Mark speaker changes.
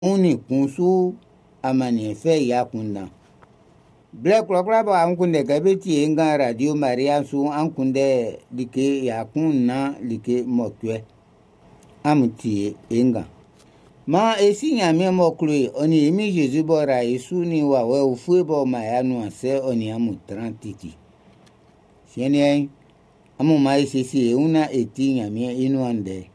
Speaker 1: uni kunsu amani fe ya kunna Black Club ankunde gabeti enga Radio Maria su ankunde like ya kunna like mokwe amuti enga ma esi nyame moklu oni emi Jesus bora Yesu ni wa we ufu bo mayanu ase oni amu 30 Siene amu mai sisi una eti nyame inu ande